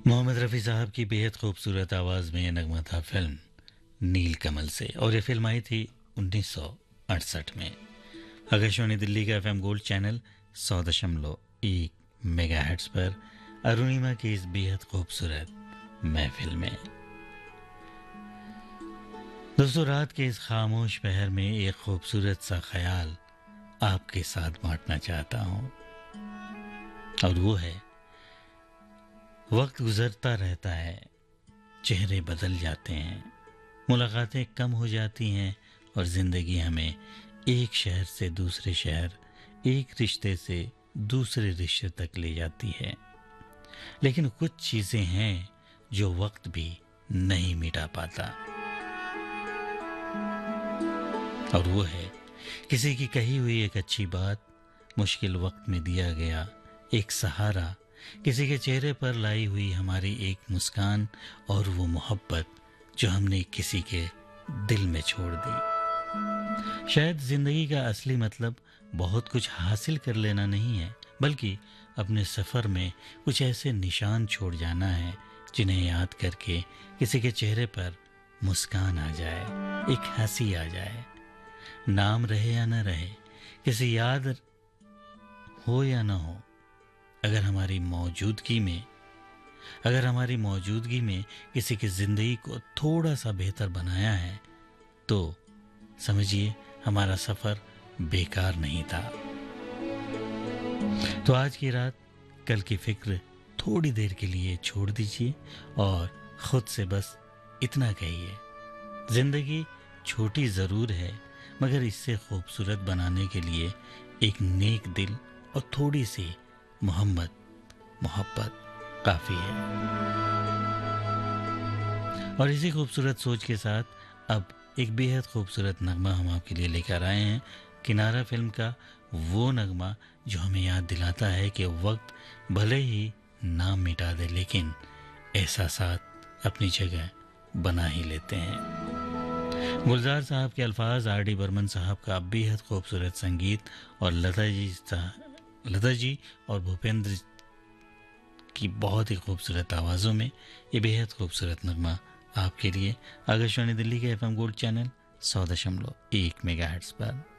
मोहम्मद रफ़ी साहब की बेहद खूबसूरत आवाज़ में ये नगमा था फिल्म नील कमल से, और ये फिल्म आई थी 1968 में। आकाशवाणी दिल्ली का एफएम गोल्ड चैनल 100.1 मेगाहर्ट्ज़ पर अरुणिमा की इस बेहद खूबसूरत महफिल में। दोस्तों, रात के इस खामोश पहर में एक खूबसूरत सा ख्याल आपके साथ बांटना चाहता हूँ, और वो है वक्त गुजरता रहता है, चेहरे बदल जाते हैं, मुलाकातें कम हो जाती हैं और ज़िंदगी हमें एक शहर से दूसरे शहर, एक रिश्ते से दूसरे रिश्ते तक ले जाती है। लेकिन कुछ चीज़ें हैं जो वक्त भी नहीं मिटा पाता, और वो है किसी की कही हुई एक अच्छी बात, मुश्किल वक्त में दिया गया एक सहारा, किसी के चेहरे पर लाई हुई हमारी एक मुस्कान, और वो मोहब्बत जो हमने किसी के दिल में छोड़ दी। शायद जिंदगी का असली मतलब बहुत कुछ हासिल कर लेना नहीं है, बल्कि अपने सफ़र में कुछ ऐसे निशान छोड़ जाना है जिन्हें याद करके किसी के चेहरे पर मुस्कान आ जाए, एक हंसी आ जाए। नाम रहे या न रहे, किसी याद हो या ना हो, अगर हमारी मौजूदगी में किसी की ज़िंदगी को थोड़ा सा बेहतर बनाया है, तो समझिए हमारा सफ़र बेकार नहीं था। तो आज की रात कल की फिक्र थोड़ी देर के लिए छोड़ दीजिए और खुद से बस इतना कहिए, ज़िंदगी छोटी ज़रूर है, मगर इससे खूबसूरत बनाने के लिए एक नेक दिल और थोड़ी सी मोहब्बत काफ़ी है। और इसी खूबसूरत सोच के साथ अब एक बेहद खूबसूरत नगमा हम आपके लिए लेकर आए हैं, किनारा फिल्म का वो नगमा जो हमें याद दिलाता है कि वक्त भले ही नाम मिटा दे, लेकिन एहसासात अपनी जगह बना ही लेते हैं। गुलजार साहब के अल्फाज, आर.डी. बर्मन साहब का बेहद खूबसूरत संगीत, और लता जी और भूपेंद्र की बहुत ही खूबसूरत आवाज़ों में ये बेहद खूबसूरत नगमा आपके लिए आकाशवाणी दिल्ली के एफएम गोल्ड चैनल 100.1 मेगाहर्ट्ज़ पर।